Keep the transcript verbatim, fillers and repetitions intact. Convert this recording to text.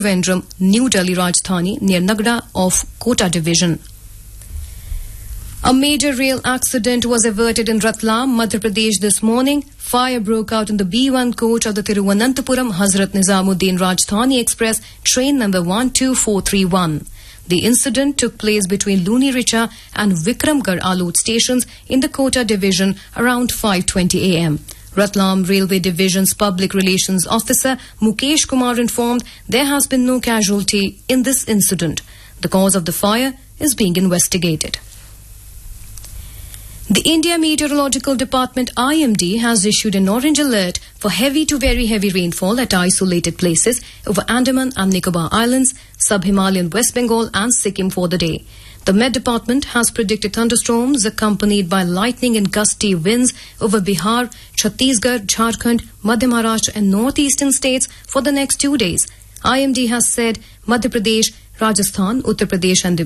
Trivandrum, New Delhi Rajdhani near Nagda of Kota division. A major rail accident was averted in Ratlam, Madhya Pradesh this morning. Fire broke out in the B one coach of the Thiruvananthapuram Hazrat Nizamuddin Rajdhani Express train number one two four three one. The incident took place between Luni Richa and Vikramgarh Alot stations in the Kota division around five twenty a m. Ratlam Railway Division's Public Relations Officer Mukesh Kumar informed there has been no casualty in this incident. The cause of the fire is being investigated. The India Meteorological Department I M D has issued an orange alert for heavy to very heavy rainfall at isolated places over Andaman and Nicobar Islands, Sub-Himalayan West Bengal and Sikkim for the day. The Met Department has predicted thunderstorms accompanied by lightning and gusty winds over Bihar, Chhattisgarh, Jharkhand, Madhya Maharashtra and northeastern states for the next two days. I M D has said Madhya Pradesh, Rajasthan, Uttar Pradesh and